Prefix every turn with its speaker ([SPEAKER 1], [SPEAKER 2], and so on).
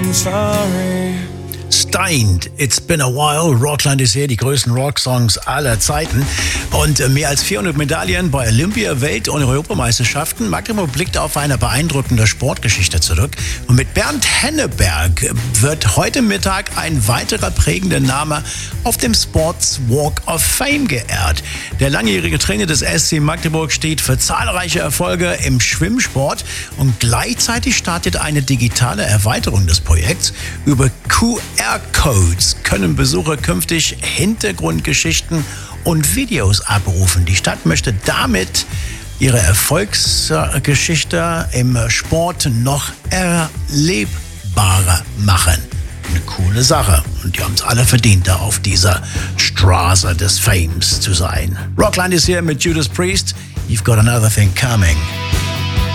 [SPEAKER 1] Stained, It's Been a While, Rockland ist hier, die größten Rocksongs aller Zeiten und mehr als 400 Medaillen bei Olympia-, Welt- und Europameisterschaften. Magdeburg blickt auf eine beeindruckende Sportgeschichte zurück und mit Bernd Henneberg wird heute Mittag ein weiterer prägender Name auf dem Sports Walk of Fame geehrt. Der langjährige Trainer des SC Magdeburg steht für zahlreiche Erfolge im Schwimmsport und gleichzeitig startet eine digitale Erweiterung des Projekts. Über QR-Codes können Besucher künftig Hintergrundgeschichten und Videos abrufen. Die Stadt möchte damit ihre Erfolgsgeschichte im Sport noch erlebbarer machen. Eine coole Sache. Und die haben es alle verdient, da auf dieser Straße des Fames zu sein. Rockland ist hier mit Judas Priest. You've got another thing coming.